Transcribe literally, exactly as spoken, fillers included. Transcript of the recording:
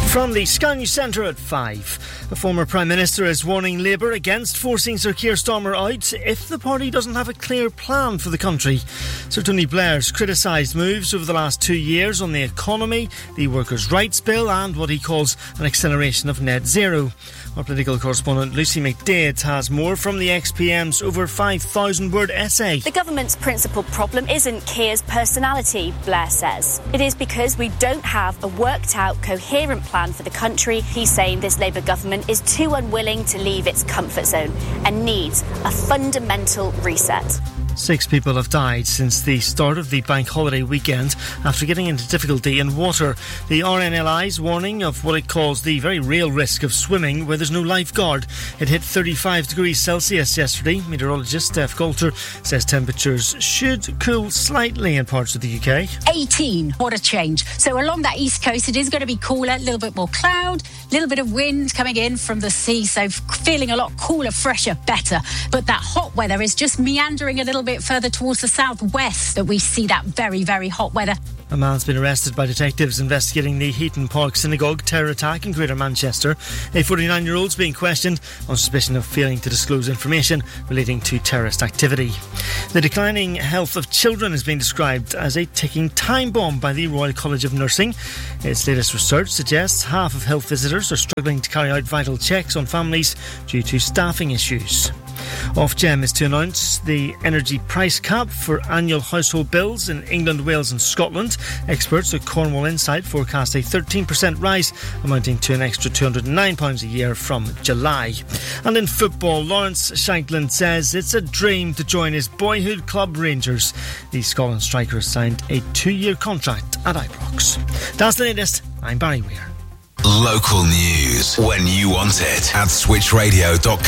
From the Sky News Centre at five. The former Prime Minister is warning Labour against forcing Sir Keir Starmer out if the party doesn't have a clear plan for the country. Sir Tony Blair's criticised moves over the last two years on the economy, the Workers' Rights Bill and what he calls an acceleration of net zero. Our political correspondent Lucy McDade has more from the X P M's over five thousand word essay. The government's principal problem isn't Keir's personality, Blair says. It is because we don't have a worked out, coherent plan for the country. He's saying this Labour government is too unwilling to leave its comfort zone and needs a fundamental reset. Six people have died since the start of the bank holiday weekend after getting into difficulty in water. The R N L I's warning of what it calls the very real risk of swimming where there's no lifeguard. It hit thirty-five degrees Celsius yesterday. Meteorologist Steph Coulter says temperatures should cool slightly in parts of the U K. eighteen, what a change. So along that east coast it is going to be cooler, a little bit more cloud, a little bit of wind coming in from the sea, so feeling a lot cooler, fresher, better. But that hot weather is just meandering a little bit further towards the southwest that we see that very, very hot weather. A man's been arrested by detectives investigating the Heaton Park Synagogue terror attack in Greater Manchester. A forty-nine-year-old's being questioned on suspicion of failing to disclose information relating to terrorist activity. The declining health of children is being described as a ticking time bomb by the Royal College of Nursing. Its latest research suggests half of health visitors are struggling to carry out vital checks on families due to staffing issues. Ofgem is to announce the energy price cap for annual household bills in England, Wales and Scotland. Experts at Cornwall Insight forecast a thirteen percent rise, amounting to an extra two hundred nine pounds a year from July. And in football, Lawrence Shankland says it's a dream to join his boyhood club Rangers. The Scotland striker has signed a two-year contract at Ibrox. That's the latest. I'm Barry Weir. Local news when you want it at switch radio dot co.